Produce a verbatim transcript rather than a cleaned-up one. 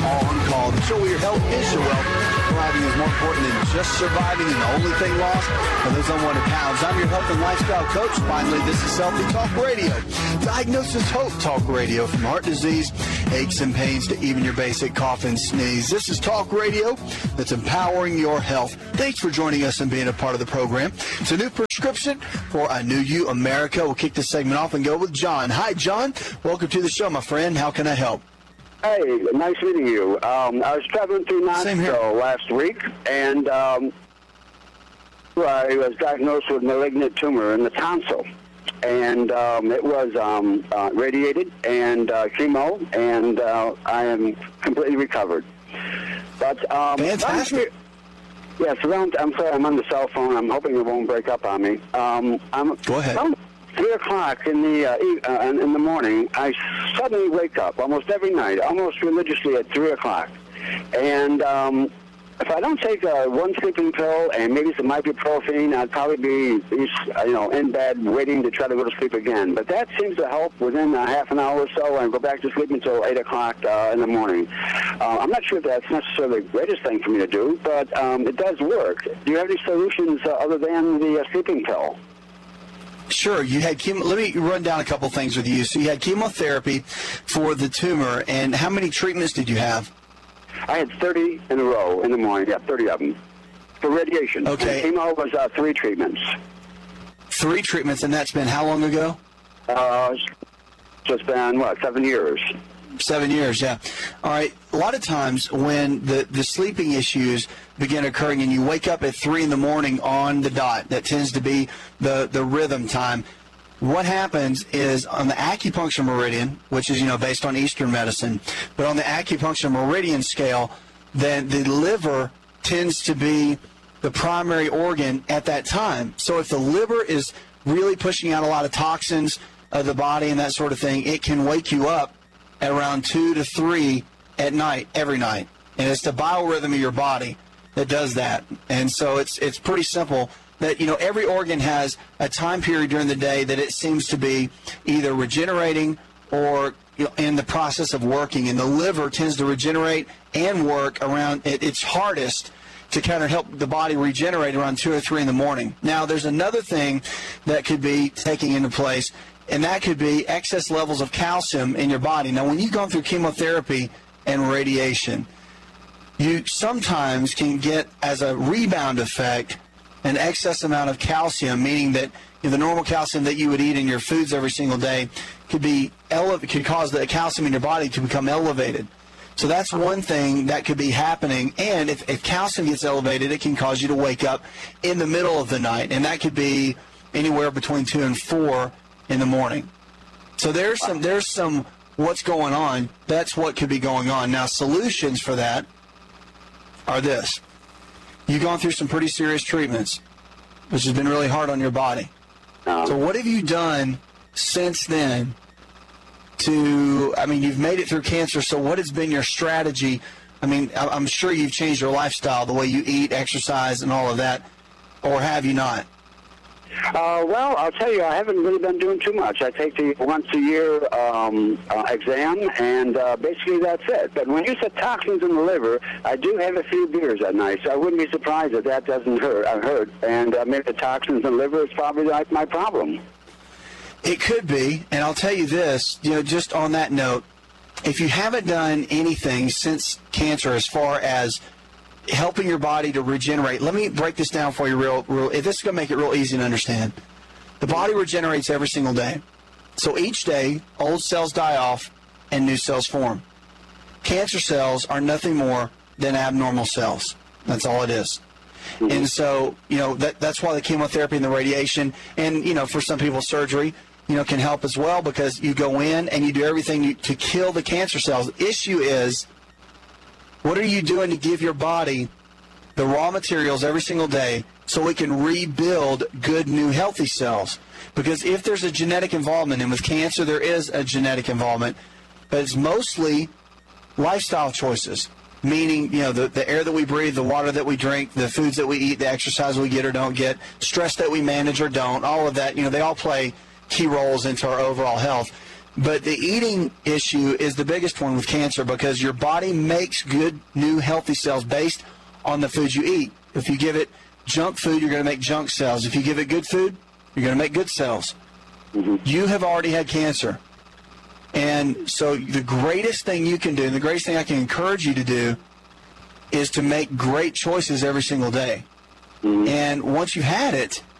all on call. The show where your health is your wealth. Thriving is more important than just surviving, and the only thing lost are those unwanted pounds. I'm your health and lifestyle coach. Finally, this is Healthy Talk Radio. Diagnosis Hope Talk Radio, from heart disease, aches and pains, to even your basic cough and sneeze. This is Talk Radio that's empowering your health. Thanks for joining us and being a part of the program. It's a new prescription for a new you, America. We'll kick this segment off and go with John. Hi, John. Welcome to the show, my friend. How can I help? Hey, nice meeting you. Um, I was traveling through Knoxville last week, and um, I was diagnosed with malignant tumor in the tonsil. And um, it was um, uh, radiated and uh, chemo, and uh, I am completely recovered. But um, Fantastic. Yes, around, I'm sorry, I'm on the cell phone. I'm hoping it won't break up on me. Um, I'm, Go ahead. Around three o'clock in the uh, e- uh, in the morning, I suddenly wake up almost every night, almost religiously at three o'clock. And um, if I don't take uh, one sleeping pill and maybe some ibuprofen, I'd probably be you know in bed waiting to try to go to sleep again. But that seems to help within a half an hour or so, and go back to sleep until eight o'clock uh, in the morning. Uh, I'm not sure if that's necessarily the greatest thing for me to do, but um, it does work. Do you have any solutions uh, other than the uh, sleeping pill? Sure. You had chemo. Let me run down a couple things with you. So you had chemotherapy for the tumor, and how many treatments did you have? I had thirty in a row in the morning. Yeah, thirty of them for radiation. Okay. And chemo was uh, three treatments. Three treatments, and that's been how long ago? Uh, so it's been, what, seven years. Seven years, yeah. All right. A lot of times when the, the sleeping issues begin occurring and you wake up at three in the morning on the dot, that tends to be the, the rhythm time. What happens is on the acupuncture meridian, which is, you know, based on Eastern medicine, but on the acupuncture meridian scale, then the liver tends to be the primary organ at that time. So if the liver is really pushing out a lot of toxins of the body and that sort of thing, it can wake you up at around two to three at night, every night. And it's the biorhythm of your body that does that. And so it's it's pretty simple that, you know, every organ has a time period during the day that it seems to be either regenerating or, you know, in the process of working. And the liver tends to regenerate and work around at its hardest to kind of help the body regenerate around two or three in the morning. Now, there's another thing that could be taking into place, and that could be excess levels of calcium in your body. Now, when you've gone through chemotherapy and radiation, you sometimes can get, as a rebound effect, an excess amount of calcium, meaning that, you know, the normal calcium that you would eat in your foods every single day could be ele- could cause the calcium in your body to become elevated. So that's one thing that could be happening. And if, if calcium gets elevated, it can cause you to wake up in the middle of the night, and that could be anywhere between two and four in the morning. So there's some there's some what's going on. That's what could be going on. Now, solutions for that are this. You've gone through some pretty serious treatments, which has been really hard on your body. Um, So what have you done since then to, I mean, you've made it through cancer, so what has been your strategy? I mean, I'm sure you've changed your lifestyle, the way you eat, exercise, and all of that, or have you not? Uh, well, I'll tell you, I haven't really been doing too much. I take the once-a-year um, uh, exam, and uh, basically that's it. But when you said toxins in the liver, I do have a few beers at night, so I wouldn't be surprised if that doesn't hurt. I heard, and uh, maybe the toxins in the liver is probably like my problem. It could be, and I'll tell you this, you know, just on that note, if you haven't done anything since cancer as far as helping your body to regenerate. Let me break this down for you real, real. This is going to make it real easy to understand. The body regenerates every single day. So each day, old cells die off and new cells form. Cancer cells are nothing more than abnormal cells. That's all it is. Mm-hmm. And so, you know, that that's why the chemotherapy and the radiation, and, you know, for some people, surgery, you know, can help as well, because you go in and you do everything to kill the cancer cells. The issue is, what are you doing to give your body the raw materials every single day so it can rebuild good, new, healthy cells? Because if there's a genetic involvement, and with cancer there is a genetic involvement, but it's mostly lifestyle choices, meaning, you know, the, the air that we breathe, the water that we drink, the foods that we eat, the exercise we get or don't get, stress that we manage or don't, all of that, you know, they all play key roles into our overall health. But the eating issue is the biggest one with cancer because your body makes good, new, healthy cells based on the food you eat. If you give it junk food, you're going to make junk cells. If you give it good food, you're going to make good cells. Mm-hmm. You have already had cancer. And so the greatest thing you can do, and the greatest thing I can encourage you to do, is to make great choices every single day. Mm-hmm. And once you've had it,